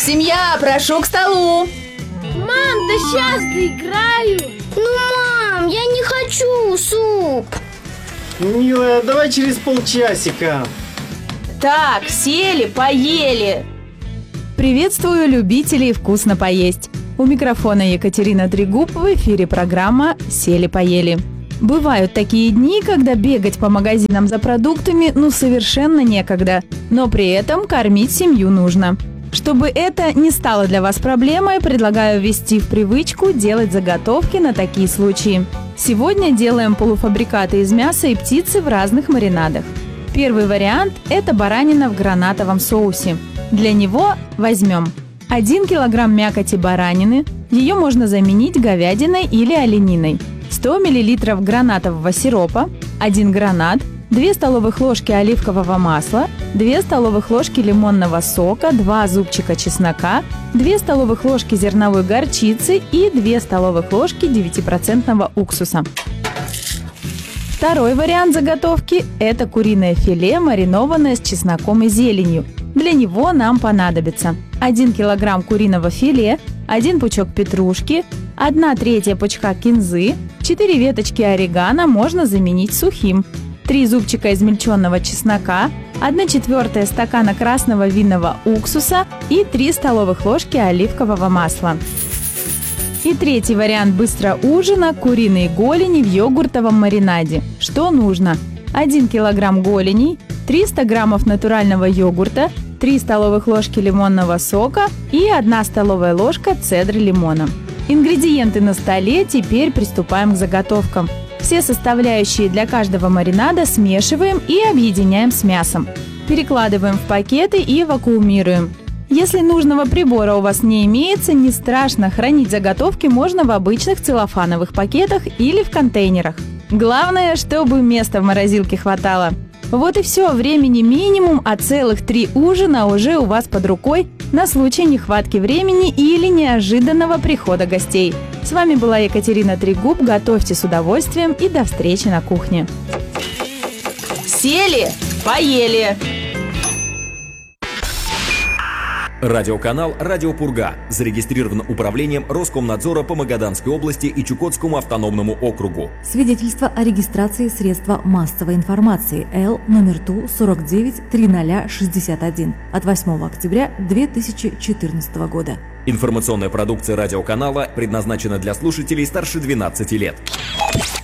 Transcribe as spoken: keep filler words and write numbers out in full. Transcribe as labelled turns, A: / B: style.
A: Семья, прошу к столу.
B: Мам, да сейчас доиграю.
C: Ну, мам, я не хочу суп.
D: Милая, давай через полчасика.
A: Так, сели, поели.
E: Приветствую любителей вкусно поесть. У микрофона Екатерина Трегуб, в эфире программа «Сели-поели». Бывают такие дни, когда бегать по магазинам за продуктами ну совершенно некогда, но при этом кормить семью нужно. Чтобы это не стало для вас проблемой, предлагаю ввести в привычку делать заготовки на такие случаи. Сегодня делаем полуфабрикаты из мяса и птицы в разных маринадах. Первый вариант – это баранина в гранатовом соусе. Для него возьмем один килограмм мякоти баранины, ее можно заменить говядиной или олениной, сто миллилитров гранатового сиропа, один гранат, две столовых ложки оливкового масла, две столовых ложки лимонного сока, два зубчика чеснока, две столовых ложки зерновой горчицы и две столовых ложки девятипроцентного уксуса. Второй вариант заготовки – это куриное филе, маринованное с чесноком и зеленью. Для него нам понадобится один килограмм куриного филе, один пучок петрушки, одна третья пучка кинзы, четыре веточки орегано можно заменить сухим, три зубчика измельченного чеснока, одна четвертая стакана красного винного уксуса и три столовых ложки оливкового масла. И третий вариант быстрого ужина – куриные голени в йогуртовом маринаде. Что нужно? один килограмм голеней, триста граммов натурального йогурта, три столовых ложки лимонного сока и одна столовая ложка цедры лимона. Ингредиенты на столе, теперь приступаем к заготовкам. Все составляющие для каждого маринада смешиваем и объединяем с мясом. Перекладываем в пакеты и вакуумируем. Если нужного прибора у вас не имеется, не страшно, хранить заготовки можно в обычных целлофановых пакетах или в контейнерах. Главное, чтобы места в морозилке хватало. Вот и все, времени минимум, а целых три ужина уже у вас под рукой на случай нехватки времени или неожиданного прихода гостей. С вами была Екатерина Трегуб, готовьте с удовольствием и до встречи на кухне.
A: Сели, поели.
F: Радиоканал «Радио Пурга» зарегистрирован управлением Роскомнадзора по Магаданской области и Чукотскому автономному округу.
G: Свидетельство о регистрации средства массовой информации Л номер Ту сорок девять триста шестьдесят один от восьмого октября две тысячи четырнадцатого года.
F: Информационная продукция радиоканала предназначена для слушателей старше двенадцати лет.